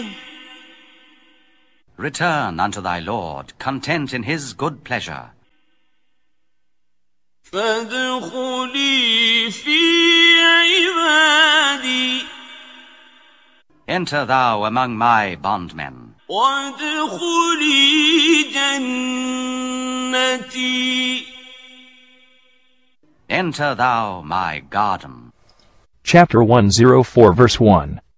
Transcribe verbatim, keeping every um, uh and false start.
Return unto thy Lord, content in his good pleasure. فادخلي في عبادي. Enter thou among my bondmen. وادخلي جنتي. Enter thou my garden. Chapter one oh four verse one.